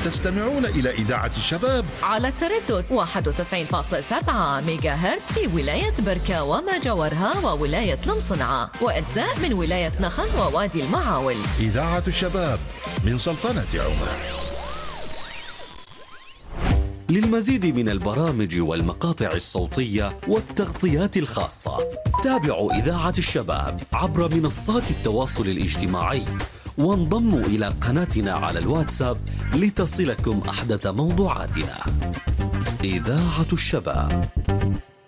تستمعون إلى إذاعة الشباب على التردد 91.7 ميجا هرتز في ولاية بركة وما جاورها وولاية المصنعة وأجزاء من ولاية نخل ووادي المعاول. إذاعة الشباب من سلطنة عمان. للمزيد من البرامج والمقاطع الصوتية والتغطيات الخاصة تابعوا إذاعة الشباب عبر منصات التواصل الاجتماعي وانضموا إلى قناتنا على الواتساب لتصلكم أحدث موضوعاتنا. إذاعة الشباب.